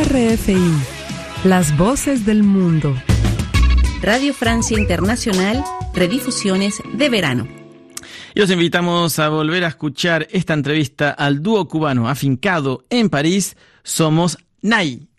RFI, las voces del mundo. Radio Francia Internacional, redifusiones de verano. Y los invitamos a volver a escuchar esta entrevista al dúo cubano afincado en París, Somos Nay.